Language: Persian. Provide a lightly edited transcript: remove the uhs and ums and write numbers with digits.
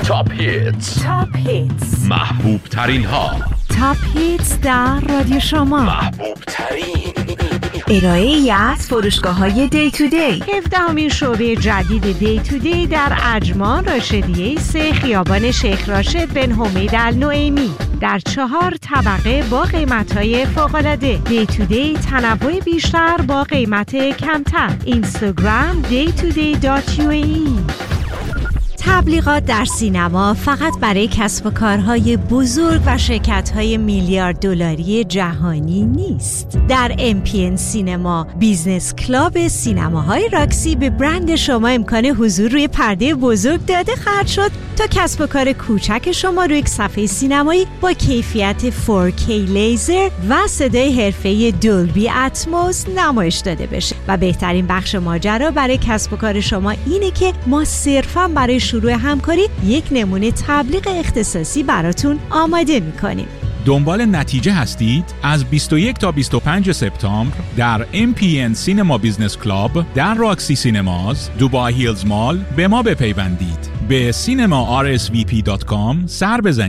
تاپ هیتس محبوب ترین ها. تاپ هیتس در رادیو شما. محبوب ترین ارائه‌ای از فروشگاه‌های دی تو دی. 17مین شعبه جدید دی تو دی در عجمان راشدیه 3 خیابان شیخ راشد بن حمید النعیمی در 4 طبقه با قیمت‌های فوق‌العاده. دی تو دی تنوع بیشتر با قیمت کمتر. اینستاگرام daytoday.ua. تبلیغات در سینما فقط برای کسب و کارهای بزرگ و شرکت‌های میلیارد دلاری جهانی نیست. در MPN سینما بیزنس کلاب سینماهای راکسی به برند شما امکان حضور روی پرده بزرگ داده خواهد شد تا کسب و کار کوچک شما روی یک صفحه سینمایی با کیفیت 4K لیزر و صدای حرفه‌ای دولبی اتموس نمایش داده بشه. و بهترین بخش ماجرا برای کسب و کار شما اینه که ما صرفاً برای شروع همکاری یک نمونه تبلیغ اختصاصی براتون آماده می‌کنیم. دنبال نتیجه هستید؟ از 21 تا 25 سپتامبر در MPN سینما بیزنس کلاب در راکسی سینماز دوبای هیلز مال به ما بپیوندید. به cinema rsvp.com سر بزنید.